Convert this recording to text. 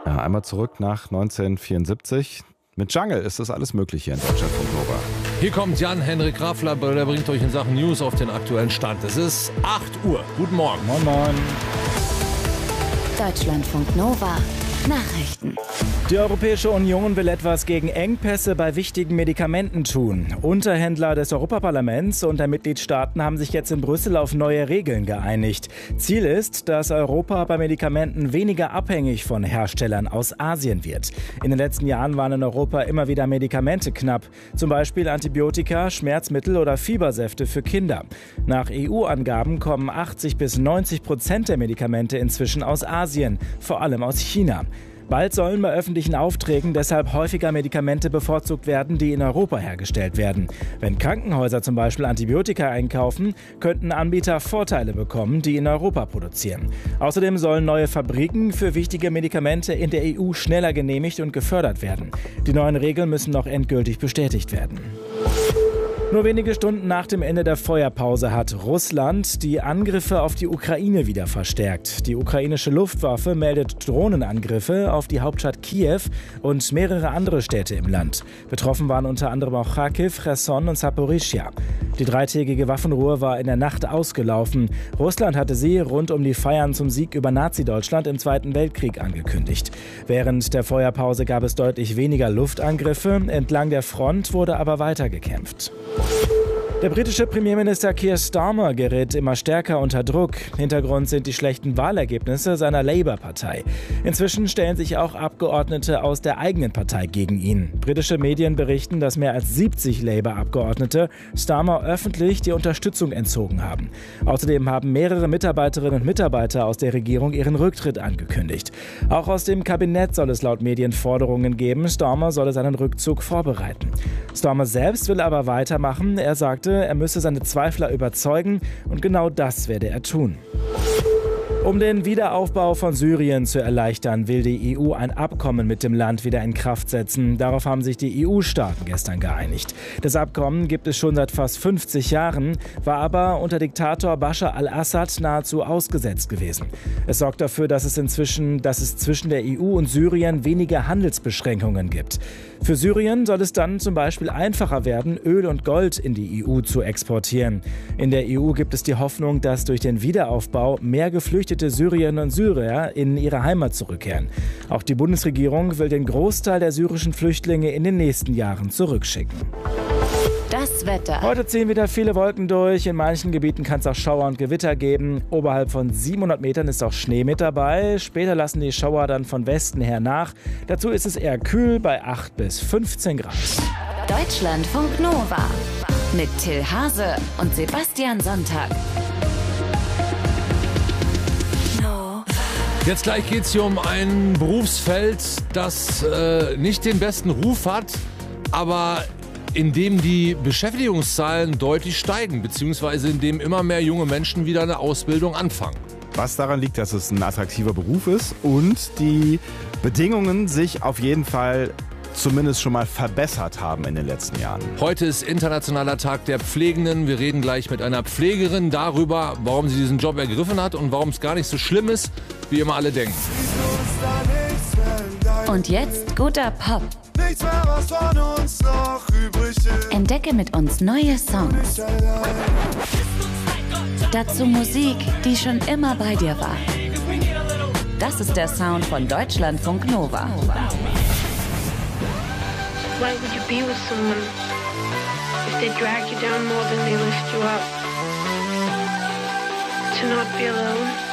Ja, einmal zurück nach 1974. Mit Jungle ist das alles möglich hier in Deutschlandfunk Nova. Hier kommt Jan-Henrik Raffler, der bringt euch in Sachen News auf den aktuellen Stand. Es ist 8 Uhr. Guten Morgen. Moin, moin. Deutschlandfunk Nova. Nachrichten. Die Europäische Union will etwas gegen Engpässe bei wichtigen Medikamenten tun. Unterhändler des Europaparlaments und der Mitgliedstaaten haben sich jetzt in Brüssel auf neue Regeln geeinigt. Ziel ist, dass Europa bei Medikamenten weniger abhängig von Herstellern aus Asien wird. In den letzten Jahren waren in Europa immer wieder Medikamente knapp. Zum Beispiel Antibiotika, Schmerzmittel oder Fiebersäfte für Kinder. Nach EU-Angaben kommen 80-90% der Medikamente inzwischen aus Asien, vor allem aus China. Bald sollen bei öffentlichen Aufträgen deshalb häufiger Medikamente bevorzugt werden, die in Europa hergestellt werden. Wenn Krankenhäuser zum Beispiel Antibiotika einkaufen, könnten Anbieter Vorteile bekommen, die in Europa produzieren. Außerdem sollen neue Fabriken für wichtige Medikamente in der EU schneller genehmigt und gefördert werden. Die neuen Regeln müssen noch endgültig bestätigt werden. Nur wenige Stunden nach dem Ende der Feuerpause hat Russland die Angriffe auf die Ukraine wieder verstärkt. Die ukrainische Luftwaffe meldet Drohnenangriffe auf die Hauptstadt Kiew und mehrere andere Städte im Land. Betroffen waren unter anderem auch Kharkiv, Cherson und Saporischschja. Die dreitägige Waffenruhe war in der Nacht ausgelaufen. Russland hatte sie rund um die Feiern zum Sieg über Nazi-Deutschland im Zweiten Weltkrieg angekündigt. Während der Feuerpause gab es deutlich weniger Luftangriffe. Entlang der Front wurde aber weiter gekämpft. Der britische Premierminister Keir Starmer gerät immer stärker unter Druck. Hintergrund sind die schlechten Wahlergebnisse seiner Labour-Partei. Inzwischen stellen sich auch Abgeordnete aus der eigenen Partei gegen ihn. Britische Medien berichten, dass mehr als 70 Labour-Abgeordnete Starmer öffentlich die Unterstützung entzogen haben. Außerdem haben mehrere Mitarbeiterinnen und Mitarbeiter aus der Regierung ihren Rücktritt angekündigt. Auch aus dem Kabinett soll es laut Medien Forderungen geben, Starmer solle seinen Rückzug vorbereiten. Starmer selbst will aber weitermachen. Er sagte, er müsse seine Zweifler überzeugen und genau das werde er tun. Um den Wiederaufbau von Syrien zu erleichtern, will die EU ein Abkommen mit dem Land wieder in Kraft setzen. Darauf haben sich die EU-Staaten gestern geeinigt. Das Abkommen gibt es schon seit fast 50 Jahren, war aber unter Diktator Bashar al-Assad nahezu ausgesetzt gewesen. Es sorgt dafür, dass es zwischen der EU und Syrien weniger Handelsbeschränkungen gibt. Für Syrien soll es dann zum Beispiel einfacher werden, Öl und Gold in die EU zu exportieren. In der EU gibt es die Hoffnung, dass durch den Wiederaufbau mehr geflüchtete Syrierinnen und Syrier in ihre Heimat zurückkehren. Auch die Bundesregierung will den Großteil der syrischen Flüchtlinge in den nächsten Jahren zurückschicken. Das Wetter. Heute ziehen wieder viele Wolken durch. In manchen Gebieten kann es auch Schauer und Gewitter geben. Oberhalb von 700 Metern ist auch Schnee mit dabei. Später lassen die Schauer dann von Westen her nach. Dazu ist es eher kühl bei 8 bis 15 Grad. Deutschlandfunk Nova. Mit Till Hase und Sebastian Sonntag. Jetzt gleich geht es hier um ein Berufsfeld, das nicht den besten Ruf hat, aber in dem die Beschäftigungszahlen deutlich steigen, beziehungsweise in dem immer mehr junge Menschen wieder eine Ausbildung anfangen. Was daran liegt, dass es ein attraktiver Beruf ist und die Bedingungen sich auf jeden Fall zumindest schon mal verbessert haben in den letzten Jahren. Heute ist Internationaler Tag der Pflegenden. Wir reden gleich mit einer Pflegerin darüber, warum sie diesen Job ergriffen hat und warum es gar nicht so schlimm ist, wie immer alle denken. Und jetzt guter Pop. Nichts mehr, was von uns noch übrig ist. Entdecke mit uns neue Songs. Dazu Musik, die schon immer bei dir war. Das ist der Sound von Deutschlandfunk Nova. Why would you be with someone if they drag you down more than they lift you up? To not be alone.